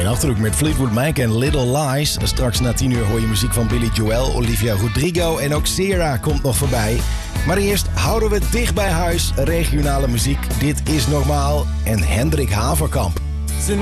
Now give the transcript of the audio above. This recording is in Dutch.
Achterhoek met Fleetwood Mac en Little Lies. Straks na 10 uur hoor je muziek van Billy Joel, Olivia Rodrigo en ook Sera komt nog voorbij. Maar eerst houden we dicht bij huis regionale muziek. Dit is Normaal en Hendrik Haverkamp.